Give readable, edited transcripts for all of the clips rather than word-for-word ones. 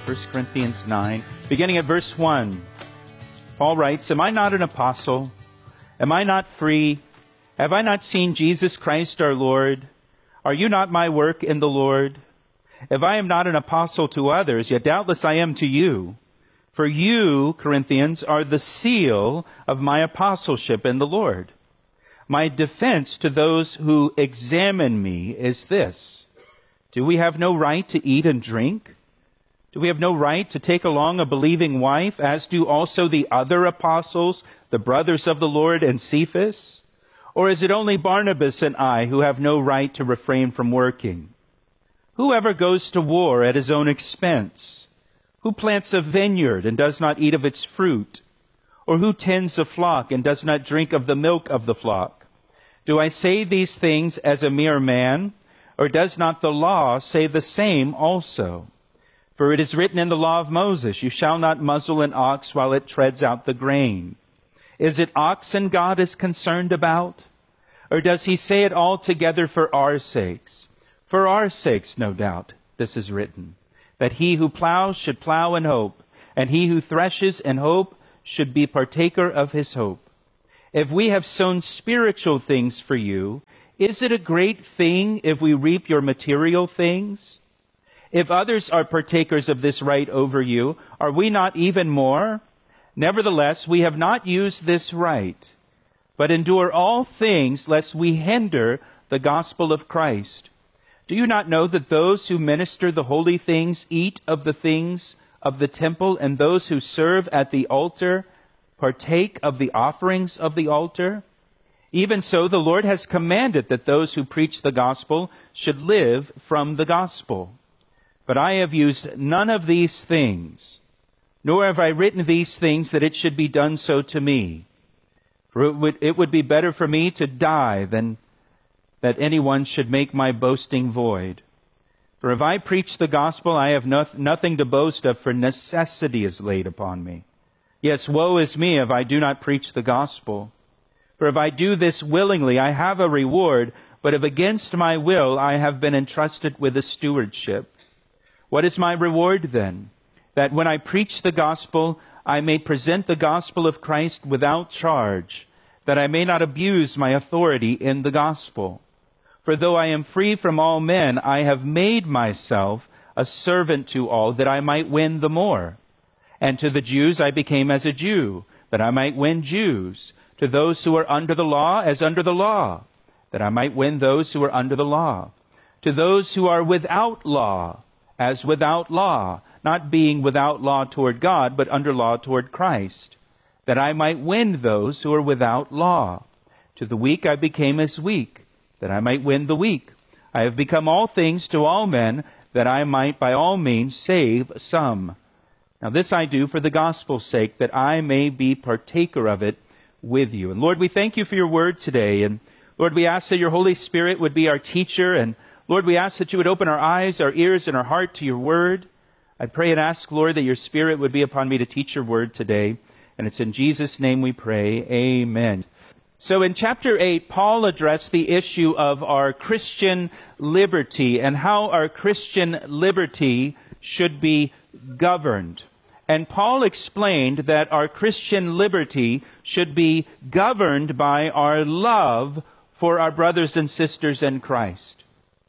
1 Corinthians 9, beginning at verse 1. Paul writes, "Am I not an apostle? Am I not free? Have I not seen Jesus Christ our Lord? Are you not my work in the Lord? If I am not an apostle to others, yet doubtless I am to you. For you, Corinthians, are the seal of my apostleship in the Lord. My defense to those who examine me is this: do we have no right to eat and drink? Do we have no right to take along a believing wife, as do also the other apostles, the brothers of the Lord, and Cephas? Or is it only Barnabas and I who have no right to refrain from working? Whoever goes to war at his own expense? Who plants a vineyard and does not eat of its fruit? Or who tends a flock and does not drink of the milk of the flock? Do I say these things as a mere man? Or does not the law say the same also? For it is written in the law of Moses, you shall not muzzle an ox while it treads out the grain. Is it oxen God is concerned about? Or does he say it altogether for our sakes? For our sakes, no doubt, this is written, that he who plows should plow in hope, and he who threshes in hope should be partaker of his hope. If we have sown spiritual things for you, is it a great thing if we reap your material things? If others are partakers of this right over you, are we not even more? Nevertheless, we have not used this right, but endure all things lest we hinder the gospel of Christ. Do you not know that those who minister the holy things eat of the things of the temple, and those who serve at the altar partake of the offerings of the altar? Even so, the Lord has commanded that those who preach the gospel should live from the gospel. But I have used none of these things, nor have I written these things that it should be done so to me. For it would be better for me to die than that anyone should make my boasting void. For if I preach the gospel, I have nothing to boast of, for necessity is laid upon me. Yes, woe is me if I do not preach the gospel. For if I do this willingly, I have a reward, but if against my will, I have been entrusted with a stewardship. What is my reward then? That when I preach the gospel, I may present the gospel of Christ without charge, that I may not abuse my authority in the gospel. For though I am free from all men, I have made myself a servant to all, that I might win the more. And to the Jews I became as a Jew, that I might win Jews. To those who are under the law, as under the law, that I might win those who are under the law. To those who are without law, as without law, not being without law toward God, but under law toward Christ, that I might win those who are without law. To the weak I became as weak, that I might win the weak. I have become all things to all men, that I might by all means save some. Now this I do for the gospel's sake, that I may be partaker of it with you." And Lord, we thank you for your word today. And Lord, we ask that your Holy Spirit would be our teacher. And Lord, we ask that you would open our eyes, our ears, and our heart to your word. I pray and ask, Lord, that your Spirit would be upon me to teach your word today. And it's in Jesus' name we pray. Amen. So in chapter 8, Paul addressed the issue of our Christian liberty and how our Christian liberty should be governed. And Paul explained that our Christian liberty should be governed by our love for our brothers and sisters in Christ,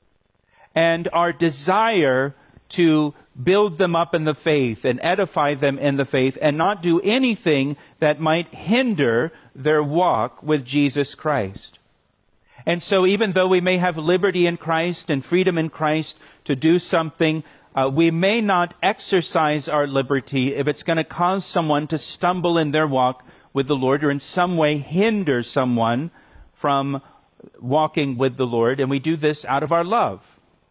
and our desire to build them up in the faith and edify them in the faith, and not do anything that might hinder their walk with Jesus Christ. And so even though we may have liberty in Christ and freedom in Christ to do something, we may not exercise our liberty if it's going to cause someone to stumble in their walk with the Lord, or in some way hinder someone from walking with the Lord. And we do this out of our love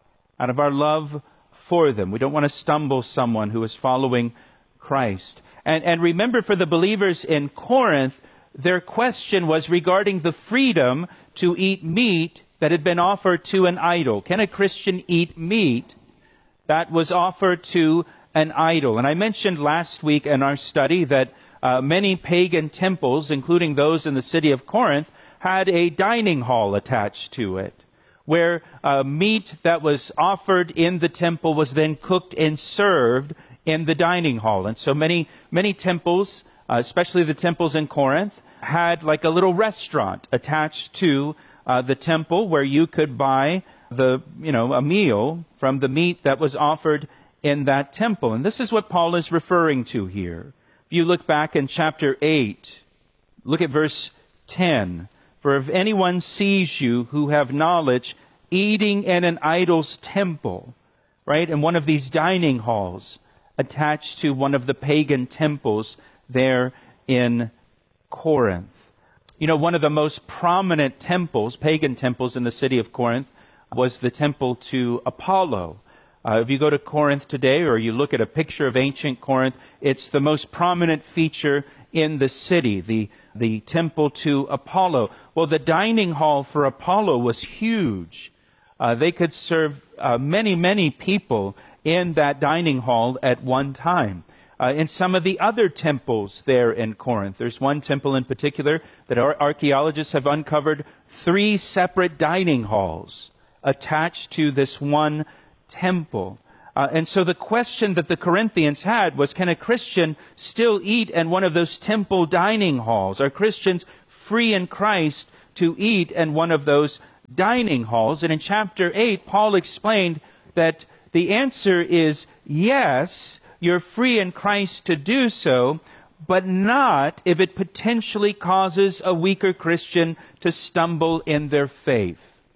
for them. We don't want to stumble someone who is following Christ. And remember, for the believers in Corinth, their question was regarding the freedom to eat meat that had been offered to an idol. Can a Christian eat meat that was offered to an idol? And I mentioned last week in our study that many pagan temples, including those in the city of Corinth, had a dining hall attached to it, where meat that was offered in the temple was then cooked and served in the dining hall. And so many temples, especially the temples in Corinth, had like a little restaurant attached to the temple where you could buy a meal from the meat that was offered in that temple. And this is what Paul is referring to here. If you look back in chapter 8, look at verse 10. For if anyone sees you who have knowledge eating in an idol's temple, right, in one of these dining halls attached to one of the pagan temples there in Corinth. You know, one of the most prominent temples, pagan temples in the city of Corinth, was the temple to Apollo. If you go to Corinth today, or you look at a picture of ancient Corinth, it's the most prominent feature in the city, the temple to Apollo. Well, the dining hall for Apollo was huge. They could serve many people in that dining hall at one time. In some of the other temples there in Corinth, there's one temple in particular that archaeologists have uncovered 3 separate dining halls attached to this one temple. And so the question that the Corinthians had was, can a Christian still eat in one of those temple dining halls? Are Christians free in Christ to eat in one of those dining halls? And in chapter 8, Paul explained that the answer is yes, you're free in Christ to do so, but not if it potentially causes a weaker Christian to stumble in their faith.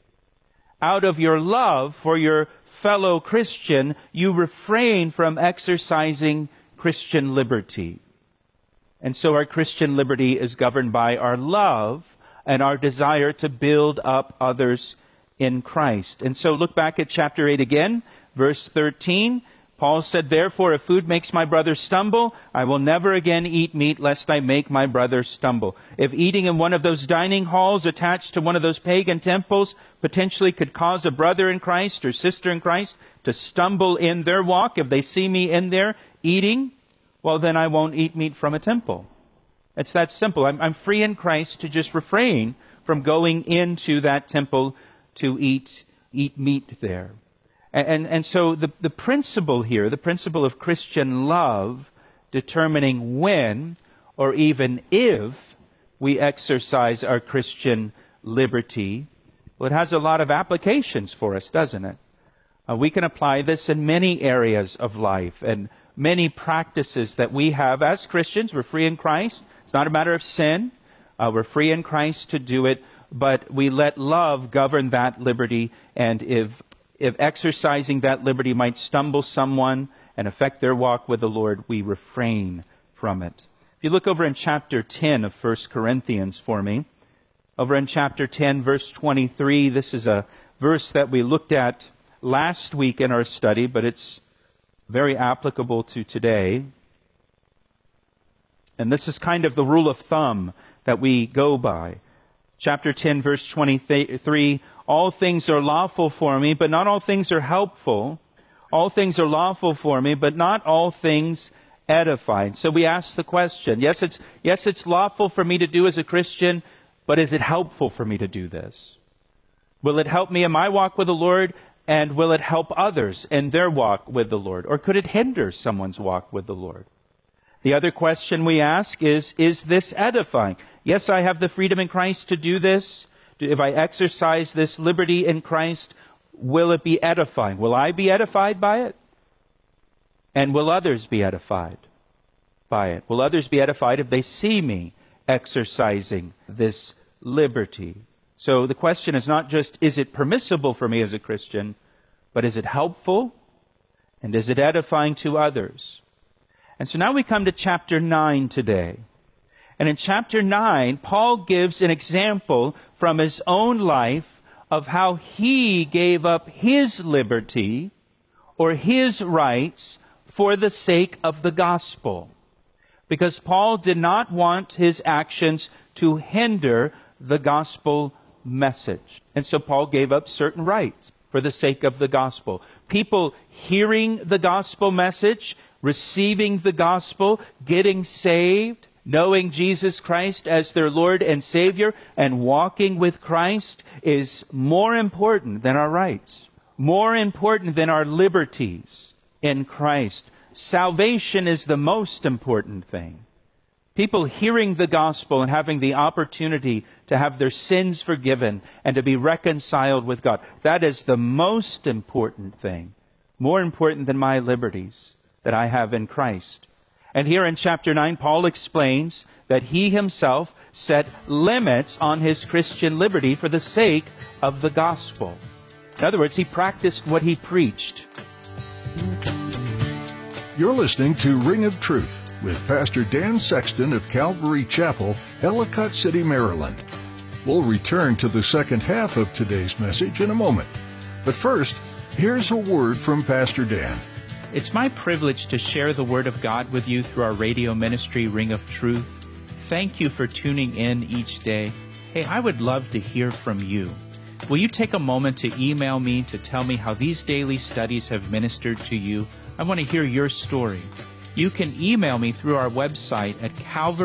Out of your love for your fellow Christian, you refrain from exercising Christian liberty. And so our Christian liberty is governed by our love and our desire to build up others in Christ. And so look back at chapter 8 again, verse 13. Paul said, therefore, if food makes my brother stumble, I will never again eat meat lest I make my brother stumble. If eating in one of those dining halls attached to one of those pagan temples potentially could cause a brother in Christ or sister in Christ to stumble in their walk, if they see me in there eating, well, then I won't eat meat from a temple. It's that simple. I'm free in Christ to just refrain from going into that temple to eat meat there. And so the principle here, the principle of Christian love, determining when or even if we exercise our Christian liberty, well, it has a lot of applications for us, doesn't it? We can apply this in many areas of life and many practices that we have as Christians. We're free in Christ. It's not a matter of sin. We're free in Christ to do it, but we let love govern that liberty. And if exercising that liberty might stumble someone and affect their walk with the Lord, we refrain from it. If you look over in chapter 10 of 1 Corinthians for me, over in chapter 10, verse 23, this is a verse that we looked at last week in our study, but it's very applicable to today. And this is kind of the rule of thumb that we go by. Chapter 10, verse 23, all things are lawful for me, but not all things are helpful. All things are lawful for me, but not all things edify. So we ask the question, yes, it's lawful for me to do as a Christian, but is it helpful for me to do this? Will it help me in my walk with the Lord, and will it help others in their walk with the Lord? Or could it hinder someone's walk with the Lord? The other question we ask is this edifying? Yes, I have the freedom in Christ to do this. If I exercise this liberty in Christ, will it be edifying? Will I be edified by it? And will others be edified by it? Will others be edified if they see me exercising this liberty? So the question is not just, is it permissible for me as a Christian, but is it helpful? And is it edifying to others? And so now we come to chapter 9 today. And in chapter 9, Paul gives an example from his own life of how he gave up his liberty or his rights for the sake of the gospel. Because Paul did not want his actions to hinder the gospel message. And so Paul gave up certain rights for the sake of the gospel. People hearing the gospel message, receiving the gospel, getting saved, knowing Jesus Christ as their Lord and Savior, and walking with Christ is more important than our rights, more important than our liberties in Christ. salvation is the most important thing. People hearing the gospel and having the opportunity to have their sins forgiven and to be reconciled with God. That is the most important thing. More important than my liberties that I have in Christ. And here in chapter 9, Paul explains that he himself set limits on his Christian liberty for the sake of the gospel. In other words, he practiced what he preached. You're listening to Ring of Truth with Pastor Dan Sexton of Calvary Chapel, Ellicott City, Maryland. We'll return to the second half of today's message in a moment. But first, here's a word from Pastor Dan. It's my privilege to share the Word of God with you through our radio ministry, Ring of Truth. Thank you for tuning in each day. Hey, I would love to hear from you. Will you take a moment to email me to tell me how these daily studies have ministered to you? I want to hear your story. You can email me through our website at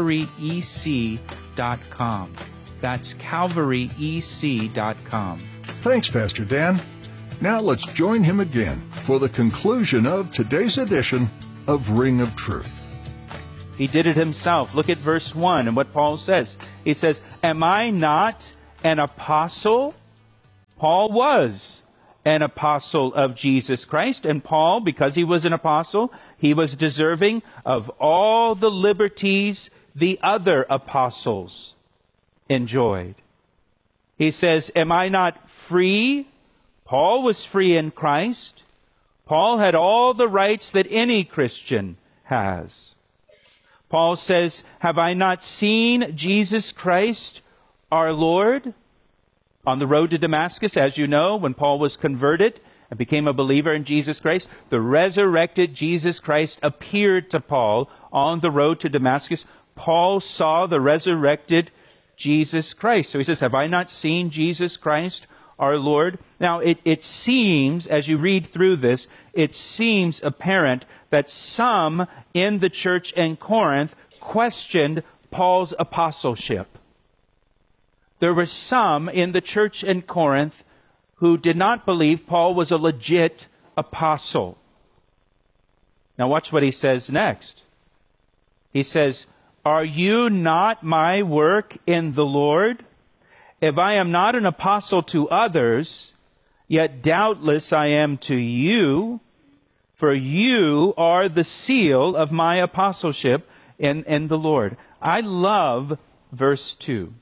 calvaryec.com. That's calvaryec.com. Thanks, Pastor Dan. Now let's join him again for the conclusion of today's edition of Ring of Truth. He did it himself. Look at verse 1 and what Paul says. He says, am I not an apostle? Paul was an apostle of Jesus Christ. And Paul, because he was an apostle, he was deserving of all the liberties the other apostles enjoyed. He says, am I not free? Paul was free in Christ. Paul had all the rights that any Christian has. Paul says, have I not seen Jesus Christ, our Lord? On the road to Damascus, as you know, when Paul was converted and became a believer in Jesus Christ, the resurrected Jesus Christ appeared to Paul on the road to Damascus. Paul saw the resurrected Jesus Christ. So he says, have I not seen Jesus Christ, our Lord? Now, it seems, as you read through this, it seems apparent that some in the church in Corinth questioned Paul's apostleship. There were some in the church in Corinth who did not believe Paul was a legit apostle. Now watch what he says next. He says, are you not my work in the Lord? If I am not an apostle to others, yet doubtless I am to you, for you are the seal of my apostleship in the Lord. I love verse 2.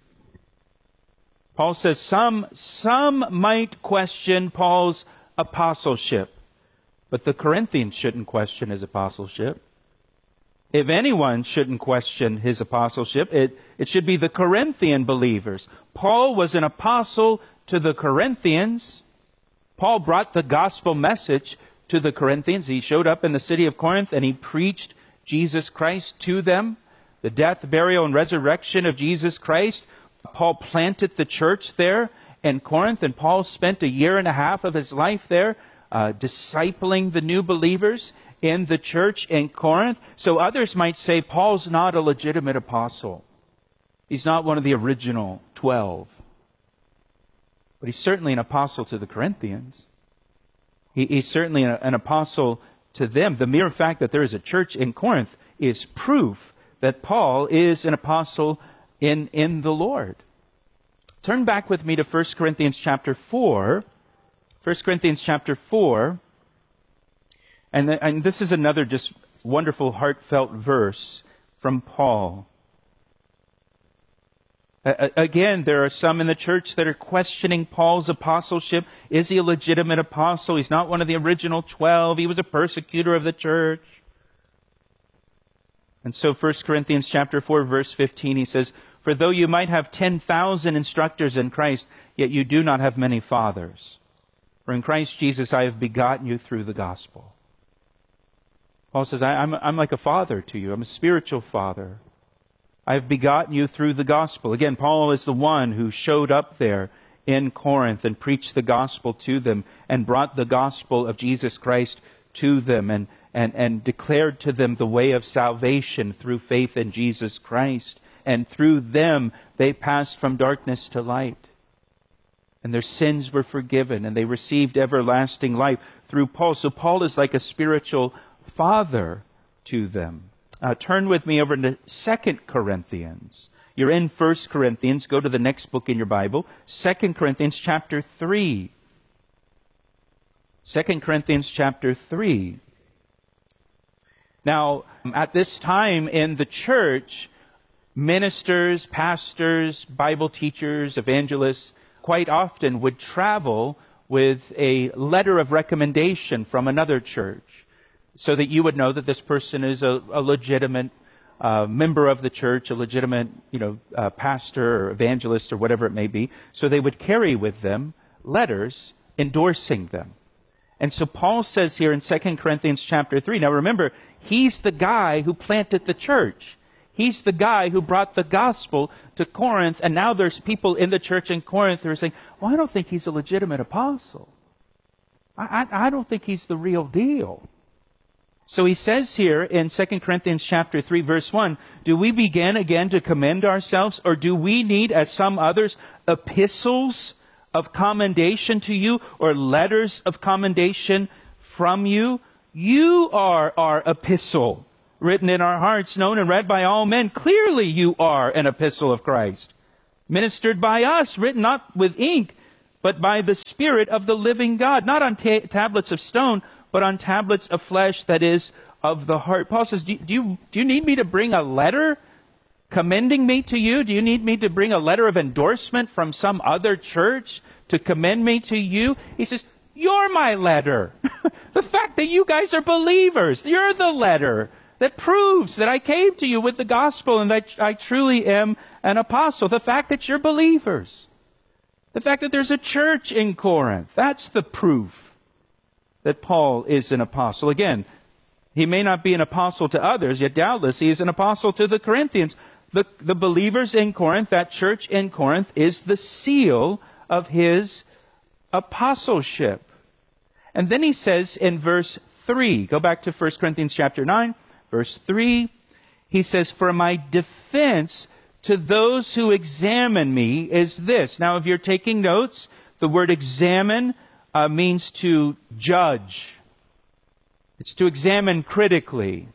Paul says some might question Paul's apostleship, but the Corinthians shouldn't question his apostleship. If anyone shouldn't question his apostleship, it should be the Corinthian believers. Paul was an apostle to the Corinthians. Paul brought the gospel message to the Corinthians. He showed up in the city of Corinth and he preached Jesus Christ to them. The death, burial, and resurrection of Jesus Christ. Paul planted the church there in Corinth, and Paul spent 1.5 years of his life there discipling the new believers in the church in Corinth. So others might say Paul's not a legitimate apostle. He's not one of the original 12. But he's certainly an apostle to the Corinthians. He's certainly an apostle to them. The mere fact that there is a church in Corinth is proof that Paul is an apostle in the Lord. Turn back with me to 1 Corinthians chapter 4. 1 Corinthians chapter 4. And this is another just wonderful, heartfelt verse from Paul. Again, there are some in the church that are questioning Paul's apostleship. Is he a legitimate apostle? He's not one of the original 12. He was a persecutor of the church. And so 1 Corinthians chapter 4, verse 15, he says, for though you might have 10,000 instructors in Christ, yet you do not have many fathers. For in Christ Jesus I have begotten you through the gospel. Paul says, I'm like a father to you. I'm a spiritual father. I have begotten you through the gospel. Again, Paul is the one who showed up there in Corinth and preached the gospel to them and brought the gospel of Jesus Christ to them and declared to them the way of salvation through faith in Jesus Christ. And through them, they passed from darkness to light. And their sins were forgiven, and they received everlasting life through Paul. So Paul is like a spiritual father to them. Turn with me over to 2 Corinthians. You're in 1 Corinthians. Go to the next book in your Bible. 2 Corinthians chapter 3. 2 Corinthians chapter 3. Now, at this time in the church, ministers, pastors, Bible teachers, evangelists quite often would travel with a letter of recommendation from another church so that you would know that this person is a legitimate member of the church, a legitimate, pastor or evangelist or whatever it may be. So they would carry with them letters endorsing them. And so Paul says here in 2 Corinthians chapter 3, now remember, he's the guy who planted the church. He's the guy who brought the gospel to Corinth, and now there's people in the church in Corinth who are saying, well, I don't think he's a legitimate apostle. I don't think he's the real deal. So he says here in 2 Corinthians chapter 3, verse 1, do we begin again to commend ourselves, or do we need, as some others, epistles of commendation to you, or letters of commendation from you? You are our epistle, written in our hearts, known and read by all men. Clearly you are an epistle of Christ, ministered by us, written not with ink, but by the Spirit of the living God, not on tablets of stone, but on tablets of flesh, that is, of the heart. Paul says, do you need me to bring a letter commending me to you? Do you need me to bring a letter of endorsement from some other church to commend me to you? He says, you're my letter. The fact that you guys are believers, you're the letter that proves that I came to you with the gospel and that I truly am an apostle. The fact that you're believers. The fact that there's a church in Corinth. That's the proof that Paul is an apostle. Again, he may not be an apostle to others, yet doubtless he is an apostle to the Corinthians. The believers in Corinth, that church in Corinth, is the seal of his apostleship. And then he says in verse 3, go back to 1 Corinthians chapter 9, verse 3, he says, for my defense to those who examine me is this. Now, if you're taking notes, the word examine means to judge. It's to examine critically.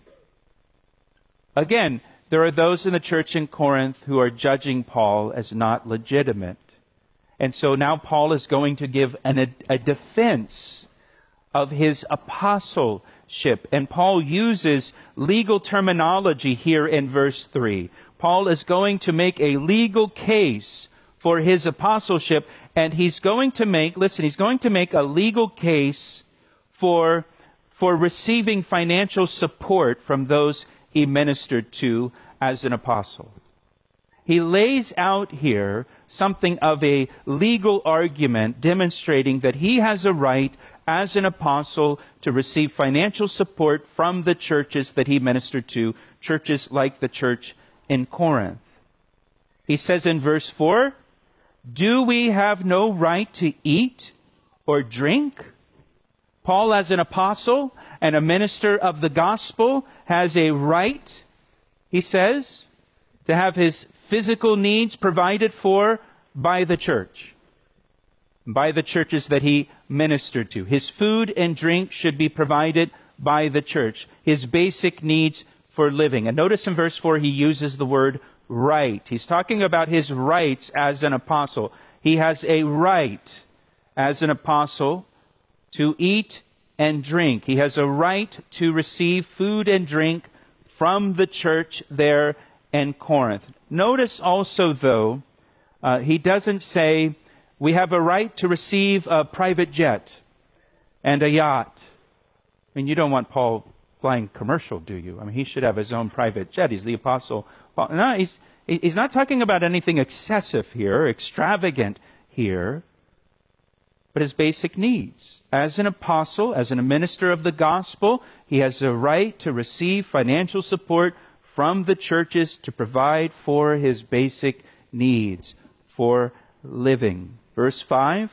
Again, there are those in the church in Corinth who are judging Paul as not legitimate. And so now Paul is going to give a defense of his apostleship. And Paul uses legal terminology here in verse 3. Paul is going to make a legal case for his apostleship, and he's going to make a legal case for receiving financial support from those he ministered to as an apostle. He lays out here something of a legal argument demonstrating that he has a right as an apostle to receive financial support from the churches that he ministered to, churches like the church in Corinth. He says in verse 4, do we have no right to eat or drink? Paul, as an apostle and a minister of the gospel, has a right, he says, to have his physical needs provided for by the church, by the churches that he ministered to. His food and drink should be provided by the church, his basic needs for living. And notice in verse 4 he uses the word right. He's talking about his rights as an apostle. He has a right as an apostle to eat and drink. He has a right to receive food and drink from the church there in Corinth. Notice also, though, he doesn't say we have a right to receive a private jet and a yacht. I mean, you don't want Paul flying commercial, do you? I mean, he should have his own private jet. He's the apostle Paul. No, he's not talking about anything excessive here, extravagant here, but his basic needs. As an apostle, as a minister of the gospel, he has a right to receive financial support from the churches to provide for his basic needs for living. Verse 5,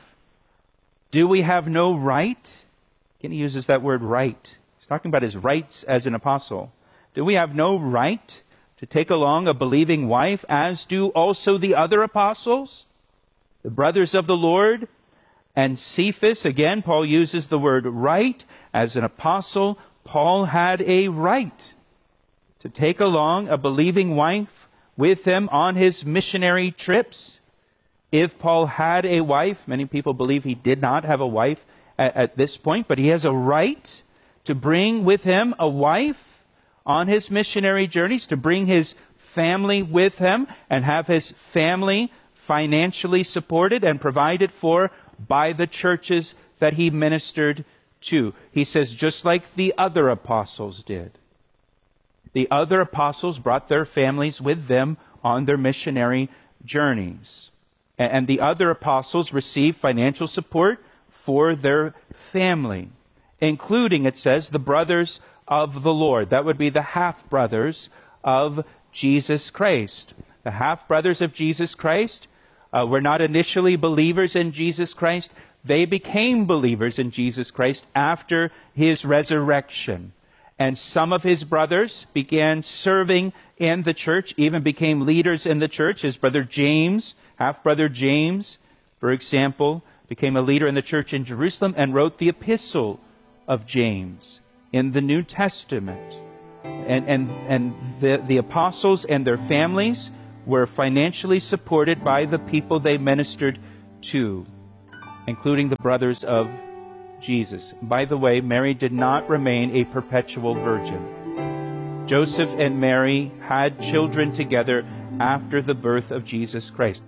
do we have no right? Again, he uses that word right. He's talking about his rights as an apostle. Do we have no right to take along a believing wife, as do also the other apostles, the brothers of the Lord? And Cephas, again, Paul uses the word right as an apostle. Paul had a right to take along a believing wife with him on his missionary trips. If Paul had a wife, many people believe he did not have a wife at this point, but he has a right to bring with him a wife on his missionary journeys, to bring his family with him and have his family financially supported and provided for by the churches that he ministered to. He says, just like the other apostles did. The other apostles brought their families with them on their missionary journeys. And the other apostles received financial support for their family, including, it says, the brothers of the Lord. That would be the half-brothers of Jesus Christ. The half-brothers of Jesus Christ were not initially believers in Jesus Christ. They became believers in Jesus Christ after his resurrection. And some of his brothers began serving in the church, even became leaders in the church. His brother James, half-brother James, for example, became a leader in the church in Jerusalem and wrote the epistle of James in the New Testament. And the apostles and their families were financially supported by the people they ministered to, including the brothers of Jesus. By the way, Mary did not remain a perpetual virgin. Joseph and Mary had children together after the birth of Jesus Christ.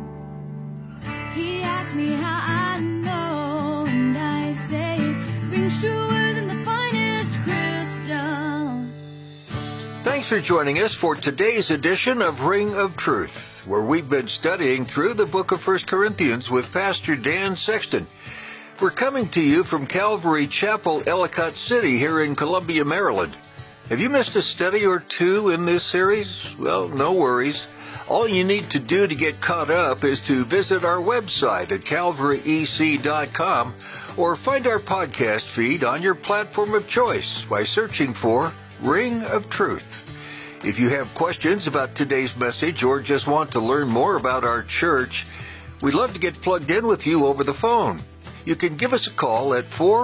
He asked me how I know, and I say it rings truer than the finest crystal. Thanks for joining us for today's edition of Ring of Truth, where we've been studying through the book of 1 Corinthians with Pastor Dan Sexton. We're coming to you from Calvary Chapel, Ellicott City, here in Columbia, Maryland. Have you missed a study or two in this series? Well, no worries. All you need to do to get caught up is to visit our website at calvaryec.com or find our podcast feed on your platform of choice by searching for Ring of Truth. If you have questions about today's message or just want to learn more about our church, we'd love to get plugged in with you over the phone. You can give us a call at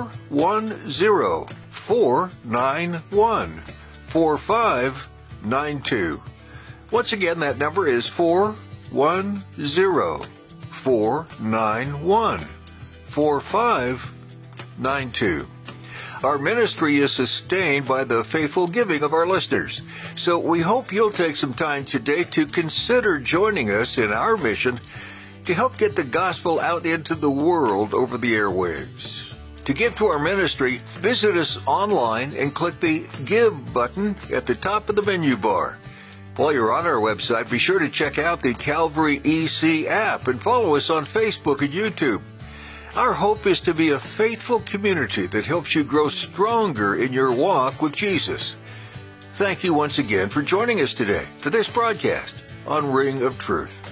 410-491-4592. Once again, that number is 410-491-4592. Our ministry is sustained by the faithful giving of our listeners. So we hope you'll take some time today to consider joining us in our mission to help get the gospel out into the world over the airwaves. To give to our ministry, visit us online and click the Give button at the top of the menu bar. While you're on our website, be sure to check out the Calvary EC app and follow us on Facebook and YouTube. Our hope is to be a faithful community that helps you grow stronger in your walk with Jesus. Thank you once again for joining us today for this broadcast on Ring of Truth.